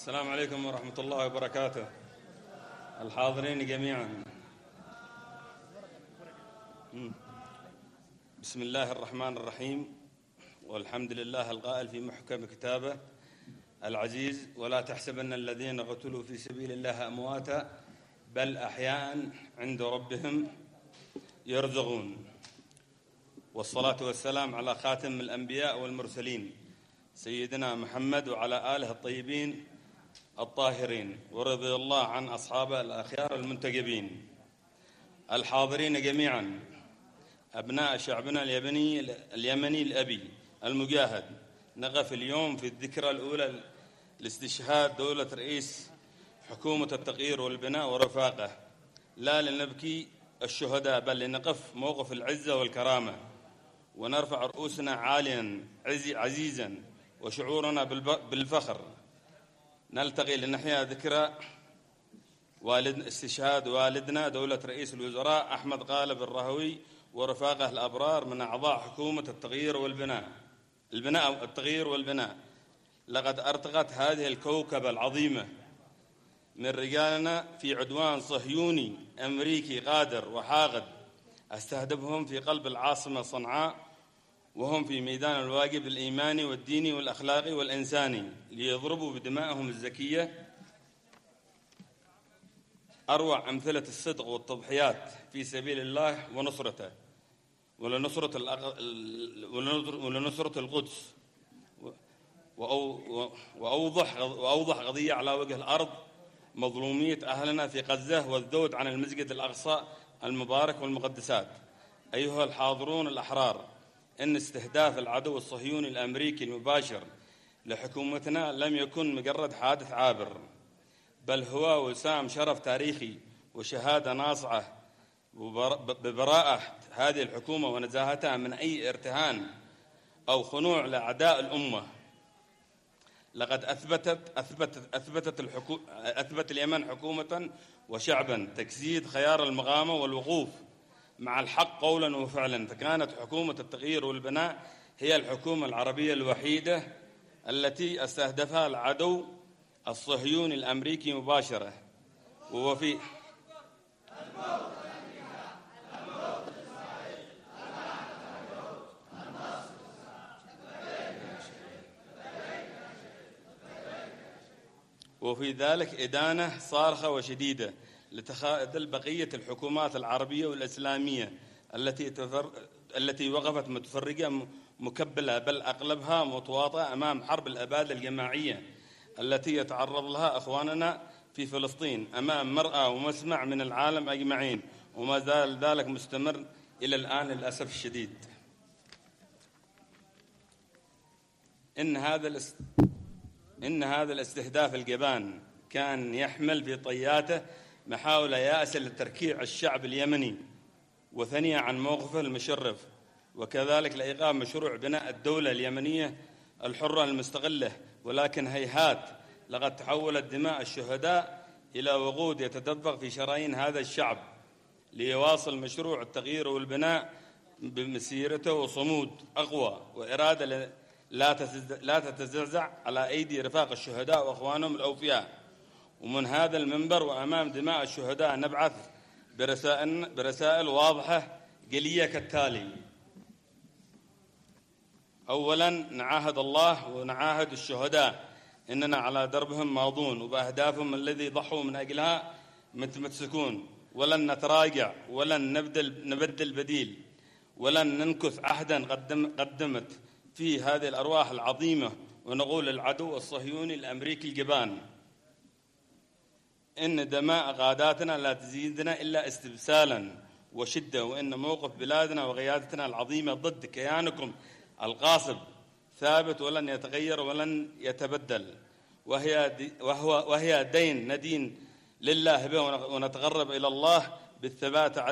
السلام عليكم ورحمة الله وبركاته. الحاضرين جميعا، بسم الله الرحمن الرحيم، والحمد لله القائل في محكم كتابه العزيز: ولا تحسبن الذين قتلوا في سبيل الله أمواتا بل أحياء عند ربهم يرزقون. والصلاة والسلام على خاتم الأنبياء والمرسلين سيدنا محمد وعلى آله الطيبين الطاهرين، ورضي الله عن أصحابه الأخيار المنتجبين. الحاضرين جميعا، أبناء شعبنا اليمني الأبي المجاهد، نقف اليوم في الذكرى الأولى لاستشهاد دولة رئيس حكومة التغيير والبناء ورفاقه، لا لنبكي الشهداء بل لنقف موقف العزة والكرامة، ونرفع رؤوسنا عاليا عزيزا وشعورنا بالفخر. نلتقي لنحيا ذكرى استشهاد والدنا دولة رئيس الوزراء أحمد غالب الرهوي ورفاقه الأبرار من أعضاء حكومة التغيير والبناء. لقد أرتقت هذه الكوكبة العظيمة من رجالنا في عدوان صهيوني أمريكي قادر وحاقد استهدفهم في قلب العاصمة صنعاء، وهم في ميدان الواجب الإيماني والديني والأخلاقي والإنساني، ليضربوا بدمائهم الزكية أروع أمثلة الصدق والتضحيات في سبيل الله ونصرته ولنصرة القدس. وأوضح قضية على وجه الأرض مظلومية أهلنا في غزة والذود عن المسجد الأقصى المبارك والمقدسات. أيها الحاضرون الأحرار، إن استهداف العدو الصهيوني الأمريكي المباشر لحكومتنا لم يكن مجرد حادث عابر، بل هو وسام شرف تاريخي وشهادة ناصعة ببراءة هذه الحكومة ونزاهتها من أي ارتهان أو خنوع لأعداء الأمة. لقد أثبت اليمن حكومة وشعبا تجسيد خيار المقاومة والوقوف مع الحق قولا وفعلا. فكانت حكومة التغيير والبناء هي الحكومة العربية الوحيدة التي استهدفها العدو الصهيوني الأمريكي مباشرة. وفي ذلك إدانة صارخة وشديدة لتخاذل بقية الحكومات العربية والإسلامية التي وقفت متفرقة مكبلة، بل أغلبها متواطئة أمام حرب الأبادة الجماعية التي يتعرض لها أخواننا في فلسطين أمام مرأى ومسمع من العالم أجمعين، وما زال ذلك مستمر إلى الآن للأسف الشديد. إن هذا الاستهداف الجبان كان يحمل في طياته محاولة يائسة لتركيع الشعب اليمني وثنية عن موقفه المشرف، وكذلك لإيقاف مشروع بناء الدولة اليمنية الحرة المستقلة. ولكن هيهات، لقد تحولت دماء الشهداء إلى وقود يتدفق في شرايين هذا الشعب ليواصل مشروع التغيير والبناء بمسيرته وصمود أقوى وإرادة لا تتزعزع على أيدي رفاق الشهداء وأخوانهم الأوفياء. ومن هذا المنبر وأمام دماء الشهداء نبعث برسائل واضحة جلية كالتالي: أولا، نعاهد الله ونعاهد الشهداء إننا على دربهم ماضون وبأهدافهم الذي ضحوا من أجلها متمسكون، ولن نتراجع ولن نبدل بديل، ولن ننكث عهدا قدمت فيه هذه الأرواح العظيمة، ونقول للعدو الصهيوني الأمريكي الجبان إن دماء قاداتنا لا تزيدنا إلا استبسالا وشدة، وإن موقف بلادنا وقيادتنا العظيمة ضد كيانكم القاصب ثابت ولن يتغير ولن يتبدل، وهي دين ندين لله به ونتقرب إلى الله بالثبات عليه.